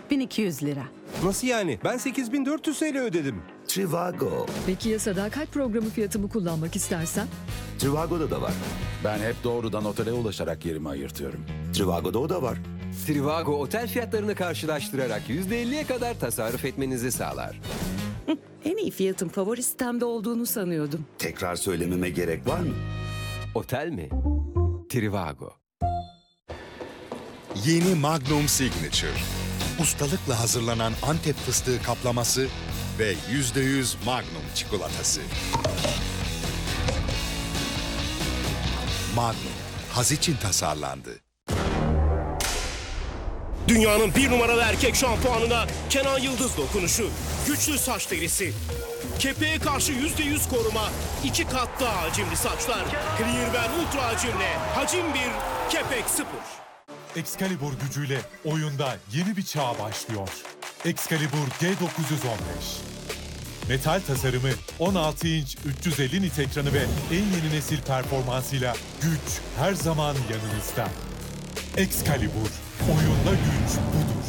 4200 lira. Nasıl yani? Ben 8400 TL ödedim. Trivago. Peki ya sadakat programı fiyatımı kullanmak istersen? Trivago'da da var. Ben hep doğrudan otele ulaşarak yerimi ayırtıyorum. Trivago'da o da var. Trivago otel fiyatlarını karşılaştırarak %50'ye kadar tasarruf etmenizi sağlar. En iyi fiyatın favori sitemde olduğunu sanıyordum. Tekrar söylememe gerek var mı? Otel mi? Trivago. Yeni Magnum Signature. Ustalıkla hazırlanan Antep fıstığı kaplaması ve %100 Magnum çikolatası. Magnum, haz için tasarlandı. Dünyanın bir numaralı erkek şampuanına Kenan Yıldız dokunuşu. Güçlü saç derisi. Kepeğe karşı %100 koruma. 2 kat daha hacimli saçlar. Clearben Ultra hacimle. Hacim 1, kepek 0. Excalibur gücüyle oyunda yeni bir çağ başlıyor. Excalibur G915. Metal tasarımı, 16 inç 350 nit ekranı ve en yeni nesil performansıyla güç her zaman yanınızda. Excalibur, oyunda güç budur.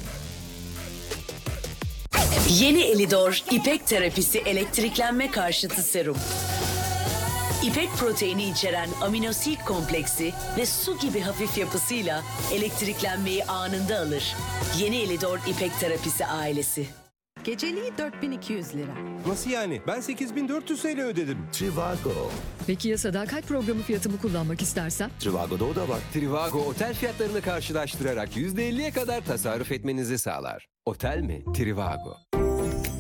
Yeni Elidor İpek terapisi elektriklenme karşıtı serum. İpek proteini içeren aminosit kompleksi ve su gibi hafif yapısıyla elektriklenmeyi anında alır. Yeni Elidor İpek terapisi ailesi. Geceliği 4200 lira. Nasıl yani? Ben 8400 TL ödedim. Trivago. Peki ya sadakat programı fiyatımı kullanmak istersen? Trivago'da o da var. Trivago otel fiyatlarını karşılaştırarak %50'ye kadar tasarruf etmenizi sağlar. Otel mi? Trivago.